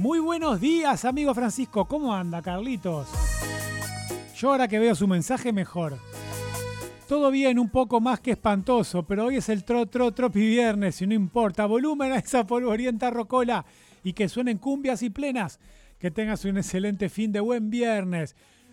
Muy buenos días, amigo Francisco. ¿Cómo anda, Carlitos? Yo ahora que veo su mensaje mejor. Todo bien, un poco más que espantoso, pero hoy es el tropi viernes y no importa. Volumen a esa polvorienta rocola y que suenen cumbias y plenas. Que tengas un excelente fin de buen viernes.